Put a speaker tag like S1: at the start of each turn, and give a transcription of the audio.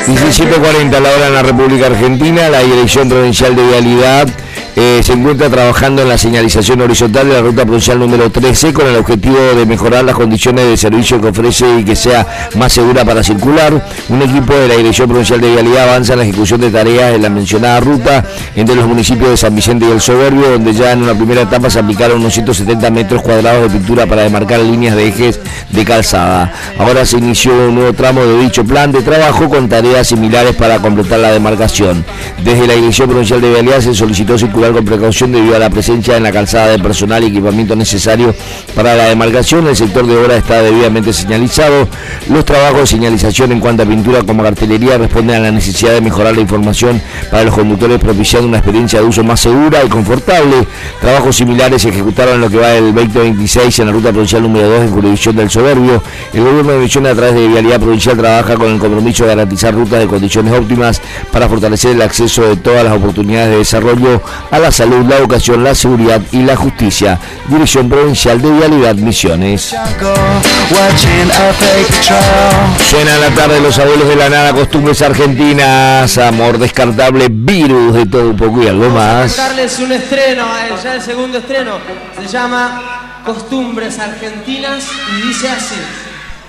S1: 17:40 la hora en la República Argentina. La Dirección Provincial de Vialidad se encuentra trabajando en la señalización horizontal de la ruta provincial número 13 con el objetivo de mejorar las condiciones de servicio que ofrece y que sea más segura para circular. Un equipo de la Dirección Provincial de Vialidad avanza en la ejecución de tareas en la mencionada ruta entre los municipios de San Vicente y El Soberbio, donde ya en una primera etapa se aplicaron unos 170 metros cuadrados de pintura para demarcar líneas de ejes de calzada. Ahora se inició un nuevo tramo de dicho plan de trabajo con tareas similares para completar la demarcación. Desde la Dirección Provincial de Vialidad se solicitó circular con precaución debido a la presencia en la calzada de personal y equipamiento necesario para la demarcación. El sector de obra está debidamente señalizado. Los trabajos de señalización en cuanto a pintura como cartelería responden a la necesidad de mejorar la información para los conductores, propiciando una experiencia de uso más segura y confortable. Trabajos similares se ejecutaron en lo que va del 2026 en la ruta provincial número 2 en jurisdicción del Soberbio. El gobierno de Misiones, a través de Vialidad Provincial, trabaja con el compromiso de garantizar rutas de condiciones óptimas para fortalecer el acceso de todas las oportunidades de desarrollo a la salud, la educación, la seguridad y la justicia. Dirección Provincial de Vialidad, Misiones. Suena en la tarde Los Abuelos de la Nada, costumbres argentinas, amor descartable, virus de todo un poco y algo más.
S2: Vamos a contarles un estreno, ya el segundo estreno, se llama Costumbres Argentinas y dice así.